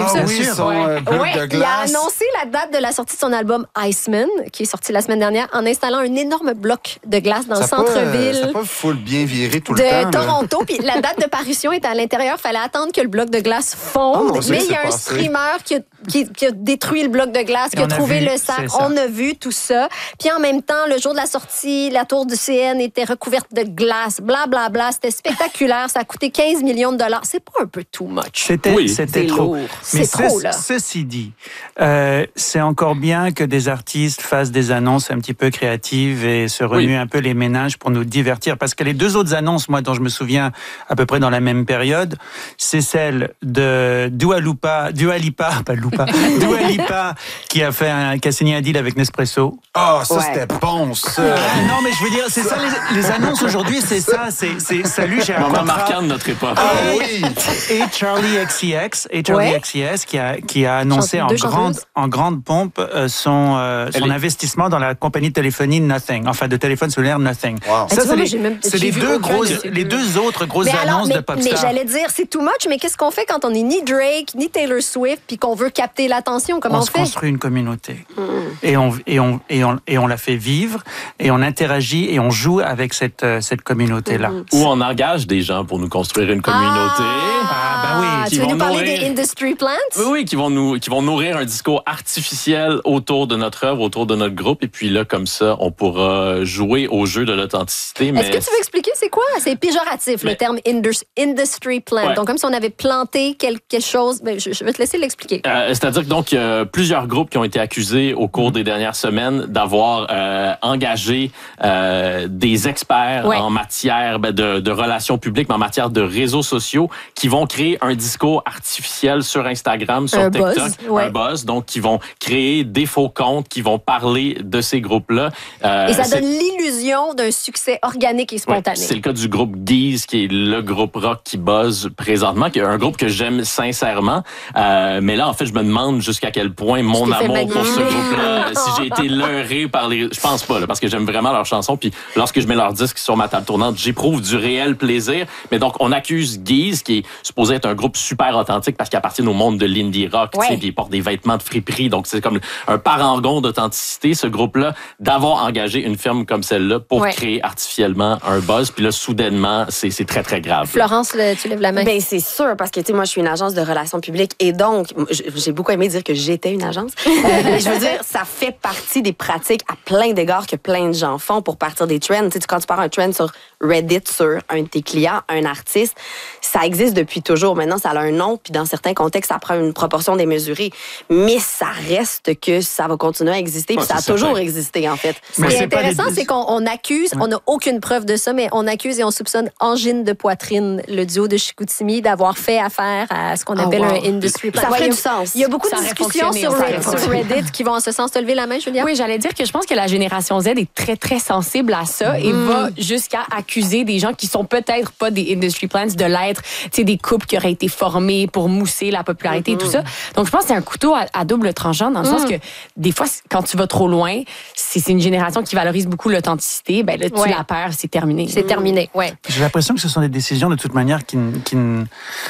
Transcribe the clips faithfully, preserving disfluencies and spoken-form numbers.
ça. Oui, son ouais. euh, bloc Ouais, de il a glace. annoncé la date de la sortie de son album Iceman, qui est sorti la semaine dernière, en installant un énorme bloc de glace dans Ça le a pas, euh, centre-ville Ça n'a pas full bien viré tout le de temps. là. Toronto. Puis la date de parution est à l'intérieur. Il fallait attendre que le bloc de glace fonde. Ah, on sait mais que il y a c'est un passé. streamer qui a, qui, qui a détruit le bloc de glace, Et qui a on a trouvé vu, le c'est sac. ça. On a vu tout ça. Puis en même temps, le jour de la sortie, la tour du C N était recouverte de glace. Bla, bla, bla. C'était spectaculaire. Ça a coûté quinze millions de dollars. C'est pas un peu too much? C'était, Oui, c'était c'est trop. lourd. Mais C'est trop, ce- là. Ceci dit, euh, c'est encore bien que des artistes fassent des annonces un petit peu créatives et se remuent Oui. un peu les méninges pour nous divertir. Parce que les deux autres annonces, moi, dont je me souviens à peu près dans la même période, c'est celle de Dua Lipa, Dua Lipa, pas Lupa, Dua Lipa, qui a fait un, qui a signé un deal avec Nespresso. Ah, ça, Ouais. c'était bon, ça. Ah, non, mais je veux dire, c'est ça, les, les annonces aujourd'hui, c'est ça, c'est, c'est salut, j'ai un Moment contrat. marquant de notre époque. Ah oui. Et Charlie X C X, et Charlie Ouais. X C X qui a, qui a annoncé Chante- en deux grande, chanteuses. en grande pompe euh, son, euh, Elle son est- investissement dans la compagnie de téléphonie Nothing, enfin de téléphone cellulaire Nothing. Wow. Ah, tu Ça, vois, c'est moi, les, j'ai même- c'est j'ai les vu deux aucun grosses, de ces les deux. deux autres grosses Mais alors, annonces mais, de mais Popstar. j'allais dire, c'est too much, mais qu'est-ce qu'on fait quand on est ni Drake, ni Taylor Swift, puis qu'on veut capter l'attention? Comment on on, se fait? construit une communauté et on et on et on et on la fait vivre et on interagit et on joue avec cette euh, cette communauté là. Mm-hmm. Où on engage des gens pour nous construire une communauté. Ah, ben oui, Tu qui veux vont nous parler nourrir- des industry plants? Oui, oui, qui vont nous, qui vont nourrir un discours artificiel autour de notre œuvre, autour de notre groupe, et puis là, comme ça, on pourra jouer au jeu de l'authenticité. Mais Est-ce que tu veux expliquer c'est quoi? C'est péjoratif, le Mais- terme indus- industry plant. Ouais. Donc, comme si on avait planté quelque chose. Ben, je, je vais te laisser l'expliquer. Euh, c'est-à-dire que donc il y a plusieurs groupes qui ont été accusés au cours des dernières semaines d'avoir euh, engagé euh, des experts Ouais. en matière ben, de, de relations publiques, mais en matière de réseaux sociaux, qui vont créer un discours artificiel sur Instagram, sur Un TikTok, buzz, ouais. un buzz, donc qui vont créer des faux comptes, qui vont parler de ces groupes-là. Euh, Et ça c'est- donne l'illusion d'un succès organique et Ouais, spontané. c'est le cas du groupe Geese, qui est le groupe rock qui buzz présentement, qui est un groupe que j'aime sincèrement. Euh, mais là, en fait, je me demande jusqu'à quel point mon t'es fait amour pour ce manipuler. groupe-là, si j'ai été leurré par les... Je pense pas, là, parce que j'aime vraiment leurs chansons. Puis lorsque je mets leur disque sur ma table tournante, j'éprouve du réel plaisir. Mais donc, on accuse Geese, qui est supposé être un groupe super authentique parce qu'il appartient au monde de l'indie rock, Ouais. tu sais, puis ils portent des vêtements de friperie. Donc, c'est comme un parangon d'authenticité, ce groupe-là, d'avoir engagé une firme comme celle-là pour Ouais. créer artificiellement un buzz. Puis là, soudainement, c'est c'est très, très grave. Florence, le- tu lèves la main. Ben c'est sûr parce que tu sais moi je suis une agence de relations publiques et donc j- j'ai beaucoup aimé dire que j'étais une agence. Euh, mais je veux dire ça fait partie des pratiques à plein d'égards que plein de gens font pour partir des trends. Tu sais quand tu pars un trend sur Reddit sur un de tes clients, un artiste, ça existe depuis toujours. Maintenant ça a un nom puis dans certains contextes ça prend une proportion démesurée, mais ça reste que ça va continuer à exister puis Ouais, ça a c'est toujours certain. existé en fait. Ce Mais qui est c'est pas intéressant, des- c'est qu'on on accuse, on n'a aucune preuve de ça, mais on accuse et on soupçonne Angine de Poitrine, le duo de Chicoutimi, d'avoir fait affaire à ce qu'on Oh, appelle wow. un industry plant. Ça Ouais, ferait il y a- du sens. Il y a beaucoup Ça de aurait discussions fonctionné, sur, ça aurait Reddit, sur fonctionné. Reddit qui vont en ce sens. Te lever la main, Julia? Oui, j'allais dire que je pense que la génération Z est très, très sensible à ça et va jusqu'à accuser des gens qui sont peut-être pas des industry plants de l'être, tu sais, des couples qui auraient été formés pour mousser la popularité et tout ça. Donc, je pense que c'est un couteau à, à double tranchant dans le sens que des fois, c- quand tu vas trop loin, c'est c'est une génération qui valorise beaucoup l'authenticité, ben là, tu Ouais. la perds, c'est terminé. C'est terminé, ouais. J'ai l'impression que ce sont des décisions de toute manière qui, n- qui, n-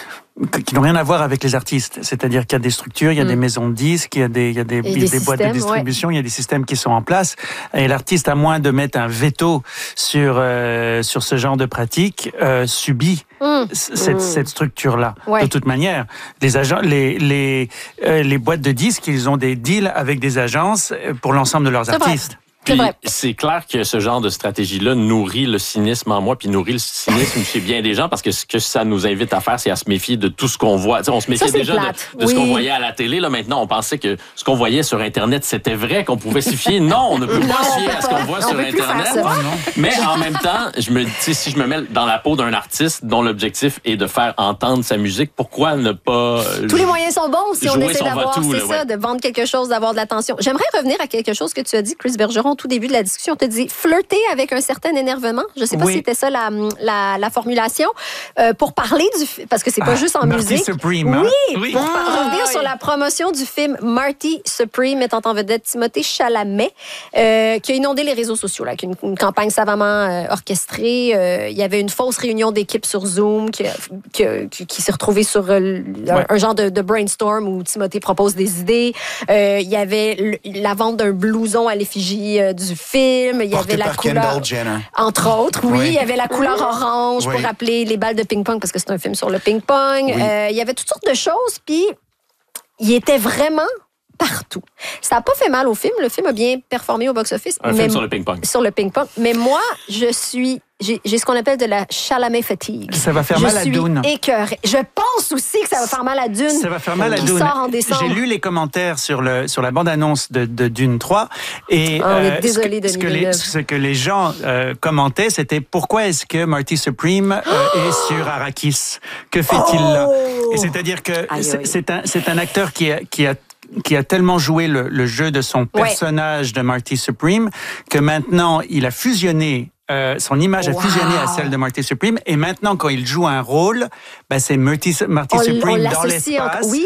qui n'ont rien à voir avec les artistes. C'est-à-dire qu'il y a des structures, il y a des maisons de disques, il y a des, il y a des, Et des des boîtes de systèmes, distribution, il y a des systèmes qui sont en place. Et l'artiste, à moins de mettre un veto sur, euh, sur ce genre de pratique, euh, subit Mm. c- cette, cette structure-là. Ouais. De toute manière, les, agents, les, les, euh, les boîtes de disques, ils ont des deals avec des agences euh, pour l'ensemble de leurs C'est vrai. artistes. C'est Puis, vrai. c'est clair que ce genre de stratégie-là nourrit le cynisme en moi, puis nourrit le cynisme chez bien des gens, parce que ce que ça nous invite à faire, c'est à se méfier de tout ce qu'on voit. Tu sais, on se méfiait Ça, c'est déjà de, plate. de ce qu'on Oui. voyait à la télé. Là, maintenant, on pensait que ce qu'on voyait sur Internet, c'était vrai, qu'on pouvait s'y fier. Non, on ne peut Non, pas se on fier peut à ce pas. qu'on voit On sur peut plus faire Internet. ça. Mais en même temps, je me, tu sais, si je me mets dans la peau d'un artiste dont l'objectif est de faire entendre sa musique, pourquoi ne pas... Tous les moyens sont bons si on Jouer essaie son d'avoir, va-tout, c'est là, ça, ouais. de vendre quelque chose, d'avoir de l'attention. J'aimerais revenir à quelque chose que tu as dit, Chris Bergeron, au tout début de la discussion. Tu as dit flirter avec un certain énervement. Je ne sais pas Oui. si c'était ça la, la, la formulation. Euh, pour parler du... Parce que c'est pas Ah, juste en Marty musique. Supreme, hein? Oui, Oui. pour par- revenir sur la promotion du film Marty Supreme, mettant en vedette Timothée Chalamet, euh, qui a inondé les réseaux sociaux, là, avec une, une campagne savamment euh, orchestrée. Euh, il y avait une fausse réunion d'équipe sur Zoom qui, qui, qui, qui s'est retrouvée sur euh, un, Ouais. un genre de, de brainstorm où Timothée propose des idées. Euh, il y avait le, la vente d'un blouson à l'effigie euh, du film. Il y Porté avait la par couleur... Kendall Jenner. Entre autres, oui. Oui. Il y avait la couleur orange Oui. pour rappeler les balles de ping-pong parce que c'est un film sur le ping-pong. Oui. Euh, il y avait toutes sortes de choses, puis il était vraiment partout. Ça n'a pas fait mal au film. Le film a bien performé au box-office. Un mais film sur le ping-pong. sur le ping-pong. Mais moi, je suis... J'ai, j'ai ce qu'on appelle de la Chalamet fatigue. Ça va faire je mal à suis Dune. écœurée. Je pense aussi que ça va faire mal à Dune. Ça va faire mal à qui Dune. sort en décembre. J'ai lu les commentaires sur, le, sur la bande-annonce de, de Dune trois. Et, Ah, on est euh, désolé, ce, que, ce, Denis que les, Villeneuve. ce que les gens euh, commentaient, c'était pourquoi est-ce que Marty Supreme euh, est sur Arrakis? Que fait-il là? Oh! Et c'est-à-dire que Aïe, c'est, aïe. c'est, un, c'est un acteur qui a... Qui a qui a tellement joué le, le jeu de son personnage de Marty Supreme que maintenant il a fusionné euh, son image a Wow. fusionné à celle de Marty Supreme et maintenant quand il joue un rôle, ben, c'est Marty, Marty On- on Supreme dans l'associe l'espace. au- oui.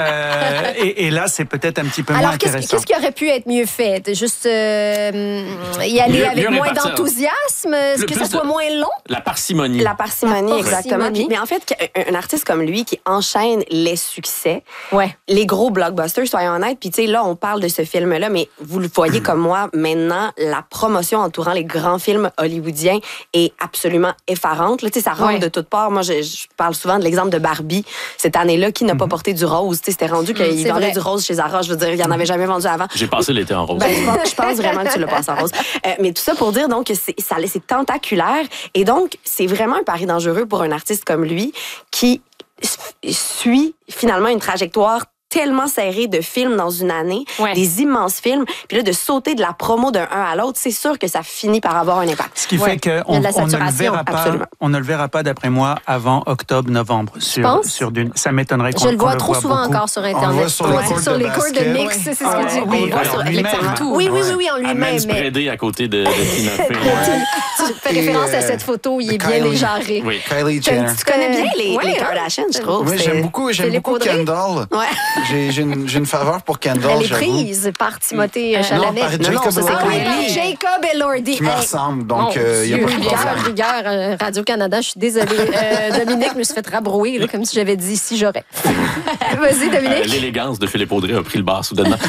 Euh, et, et là c'est peut-être un petit peu moins Alors, qu'est-ce, intéressant. qu'est-ce qui aurait pu être mieux fait? Juste euh, y aller Mieux- avec mieux moins répartir. d'enthousiasme? Est-ce Le que plus ça soit de- moins long? La parcimonie. La parcimonie, La exactement. parcimonie. Puis- mais en fait, qu'un- un artiste comme lui qui enchaîne les succès, Ouais. les gros blockbusters, soyons honnêtes. Puis, tu sais, là, on parle de ce film-là, mais vous le voyez comme moi, maintenant, la promotion entourant les grands films hollywoodiens est absolument effarante. Là, tu sais, ça rentre Ouais. de toutes parts. Moi, je, je parle souvent de l'exemple de Barbie. Cette année-là, qui n'a pas porté du rose? Tu sais, c'était rendu qu'il c'est vendait vrai. du rose chez Zara. Je veux dire, il n'y en avait jamais vendu avant. J'ai passé l'été en rose. Ben, je, pense, je pense vraiment que tu l'as passé en rose. Euh, mais tout ça pour dire donc que c'est, ça, c'est tentaculaire. Et donc, c'est vraiment un pari dangereux pour un artiste comme lui qui s- suit finalement une trajectoire tellement serrée de films dans une année, Ouais. des immenses films, puis là, de sauter de la promo d'un un à l'autre, c'est sûr que ça finit par avoir un impact. Ce qui Ouais. fait qu'on Il y a de la on ne le saturation, verra pas, absolument. on ne le verra pas d'après moi avant octobre-novembre sur penses? sur Dune. Ça m'étonnerait qu'on Je le qu'on vois trop voit souvent beaucoup. encore sur On le Internet. voit sur les Ouais, cours sur de les cours de basket. mix, c'est ce que Ah, tu dis. oui, On le voit alors sur- lui-même. effectivement. Oui, oui, oui, oui, en À lui-même. même Mais spreadé à côté de, de Tina Fey. tu fais Et, référence à euh, cette photo, il est de bien Kylie. éjaré. Oui. Kylie Jenner. Tu connais bien les, Ouais, les hein? Kardashians, je trouve. Oui, C'est- j'aime beaucoup, j'aime Philippe beaucoup Audrey. Kendall. Ouais. J'ai, j'ai, une, j'ai une faveur pour Kendall, Elle est j'avoue. prise par Timothée Euh, Chalamet. par non, Jacob non, ça, c'est Ah oui, Elordi, Kylie. Jacob Elordi. qui me Hey, ressemble, mon donc euh, il n'y a Dieu, pas de rigueur, problème. rigueur, euh, Radio-Canada, je suis désolée. Euh, Dominique, je me suis fait rabrouer, là, comme si j'avais dit si j'aurais. Vas-y, Euh, Dominique. L'élégance de Philippe Audrey a pris le bas soudainement.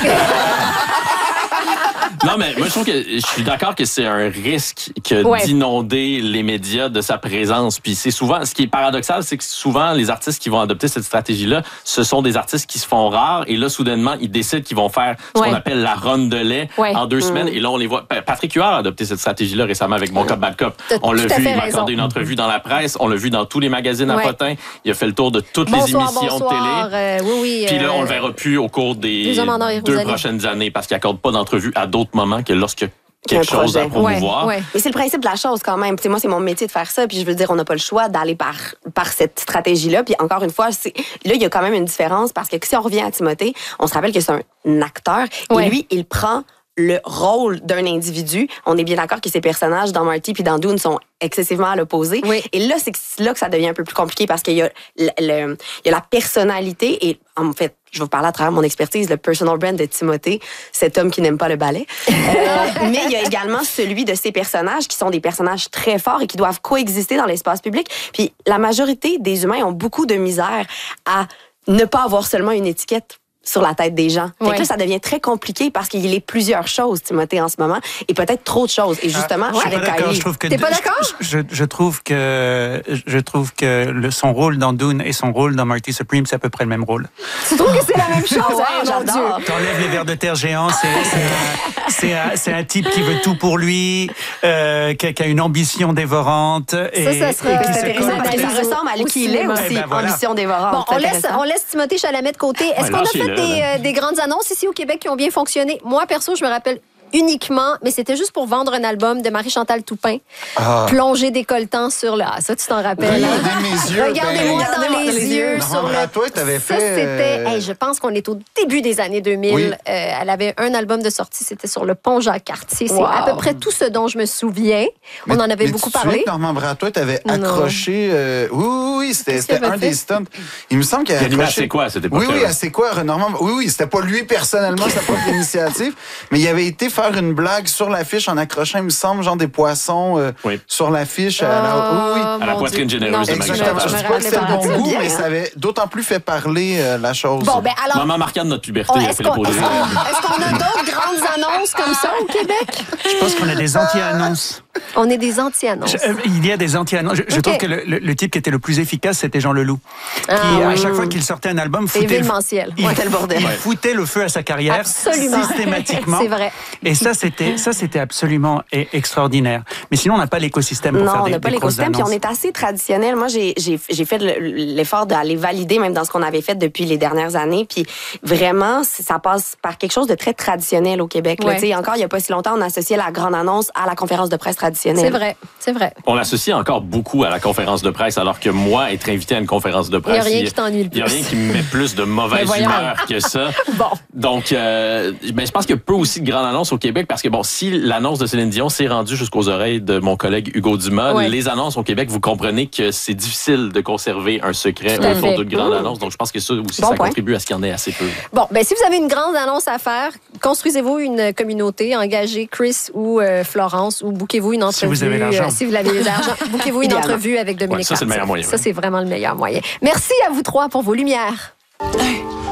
Non, mais moi, je trouve que je suis d'accord que c'est un risque que Ouais. d'inonder les médias de sa présence. Puis c'est souvent, ce qui est paradoxal, c'est que souvent, les artistes qui vont adopter cette stratégie-là, ce sont des artistes qui se font rares. Et là, soudainement, ils décident qu'ils vont faire ce Ouais. qu'on appelle la run de lait Ouais. en deux semaines. Et là, on les voit. Pa- Patrick Huard a adopté cette stratégie-là récemment avec Bon Cop, Bad Cop. T'as On l'a tout à vu, fait il m'a raison. accordé une entrevue dans la presse. On l'a vu dans tous les magazines à Ouais. potins. Il a fait le tour de toutes Bonsoir, les émissions bonsoir. de télé. Euh, oui, oui. Puis là, on le euh, verra plus au cours des Deux hommes en or et deux Rosalie. prochaines années parce qu'il accorde pas d'entrevue à d'autres moments que lorsque quelque Un chose à projet. promouvoir. Ouais, ouais. Mais c'est le principe de la chose quand même. Tu sais, moi, c'est mon métier de faire ça. Puis je veux dire, on n'a pas le choix d'aller par, par cette stratégie-là. Puis encore une fois, c'est, là, il y a quand même une différence parce que si on revient à Timothée, on se rappelle que c'est un acteur. Ouais. Et lui, il prend le rôle d'un individu. On est bien d'accord que ces personnages dans Marty puis dans Dune sont excessivement à l'opposé. Oui. Et là, c'est que- là que ça devient un peu plus compliqué parce qu'il y a, le, le- il y a la personnalité et en fait, je vais vous parler à travers mon expertise, le personal brand de Timothée, cet homme qui n'aime pas le ballet. Euh, mais il y a également celui de ces personnages qui sont des personnages très forts et qui doivent coexister dans l'espace public. Puis la majorité des humains ont beaucoup de misère à ne pas avoir seulement une étiquette sur la tête des gens. Fait que Ouais. là, ça devient très compliqué parce qu'il est plusieurs choses, Timothée, en ce moment, et peut-être trop de choses. Et justement, Ah, je suis avec pas d'accord. Kylie. Je trouve que T'es pas d'accord? Je, je, je trouve que je trouve que le, son rôle dans Dune et son rôle dans Marty Supreme, c'est à peu près le même rôle. Tu trouves que c'est la même chose? Ah ouais, Hey, mon j'adore. Dieu. T'enlèves les vers de terre géants, c'est c'est un, c'est un, c'est un type qui veut tout pour lui, euh, qui, a, qui a une ambition dévorante. Et, Ça, ça sera- et qui C'est se intéressant colle parce que ça Au- ressemble à lui au qui il est cinéma. aussi, Eh ben voilà. ambition dévorante. Bon, on C'est laisse, intéressant. on laisse Timothée Chalamet de côté. Est-ce Ouais, qu'on a fait lâchez-le, des, là. euh, des grandes annonces ici au Québec qui ont bien fonctionné? Moi, perso, je me rappelle uniquement, mais c'était juste pour vendre un album de Marie-Chantal Toupin, Ah. Plongée décolletant sur le... Ah, ça, tu t'en rappelles. hein? Regardez mes yeux. Regardez-moi ben, dans les, dans les yeux. yeux. sur Normand le... Bratois, t'avais Ça, fait, c'était... euh, Hey, je pense qu'on est au début des années deux mille. Oui. Euh, elle avait un album de sortie, c'était sur le pont Jacques-Cartier. C'est Wow. à peu près tout ce dont je me souviens. On Mais- en avait mais beaucoup tu te souviens parlé. que Normand Bratois t'avais Non. accroché. euh, Oui, oui, oui, c'était Qu'est-ce qu'il c'était avait un fait? des stunts. Il me semble qu'il Il avait animait à accroché. C'est quoi à cette époque-là? Oui, oui, à C'est quoi, Normand. Oui, oui, c'était pas lui personnellement, sa propre initiative, mais il avait été faire une blague sur l'affiche en accrochant, il me semble, genre des poissons euh, Oui. sur l'affiche. à la- Oui, oui. Oh, À la mon poitrine Dieu. généreuse Non, de Marie Exactement. Chantal. Je me dis pas que c'était rappelais le bon pas. goût, bien, mais hein. ça avait d'autant plus fait parler euh, la chose. Bon, ben alors... Maman marquant de notre puberté. Oh, a Est-ce fait qu'on les est-ce poser. qu'on- est-ce qu'on a d'autres grandes annonces comme ça au Québec? Je pense qu'on a des anti-annonces. On est des anti-annonces. Je- euh, Il y a des anti-annonces. Je, je Ok. trouve que le, le- le type qui était le plus efficace, c'était Jean Leloup. Ah, qui, à oui. chaque fois qu'il sortait un album, C'est foutait, le- événementiel. il, Ouais. C'était le bordel. il Ouais. foutait le feu à sa carrière Absolument. systématiquement. C'est vrai. Et ça, c'était ça, c'était absolument e- extraordinaire. Mais sinon, on n'a pas l'écosystème pour Non, faire on des, n'a pas des grosses l'écosystème, puis on annonces. est assez traditionnel. Moi, j'ai j'ai j'ai fait le- l'effort d'aller valider même dans ce qu'on avait fait depuis les dernières années, puis vraiment, c- ça passe par quelque chose de très traditionnel au Québec. là. Ouais. Tu sais, encore il y a pas si longtemps, on associait la grande annonce à la conférence de presse traditionnelle. C'est vrai. C'est vrai. On l'associe encore beaucoup à la conférence de presse, alors que moi, être invité à une conférence de Il n'y a presse, rien qui t'ennuie le il y a plus. rien qui me met plus de mauvaise Mais voyons. humeur que ça. Bon. Donc, euh, ben, je pense qu'il y a peu aussi de grandes annonces au Québec parce que, bon, si l'annonce de Céline Dion s'est rendue jusqu'aux oreilles de mon collègue Hugo Dumas, Ouais. les annonces au Québec, vous comprenez que c'est difficile de conserver un secret Tout à autour fait. d'une grande Mmh. annonce. Donc, je pense que ça aussi, Bon ça point. contribue à ce qu'il y en ait assez peu. Bon, ben si vous avez une grande annonce à faire, construisez-vous une communauté, engagez Chris ou euh, Florence ou bouquez-vous une Si entrevue. vous avez l'argent. euh, si vous avez l'argent, bouquez-vous une Idéalement. entrevue avec Dominique Ouais, ça, c'est le Cartier. meilleur moyen, Ça, ouais. c'est vraiment le meilleur moyen. Merci à vous trois pour vos lumières.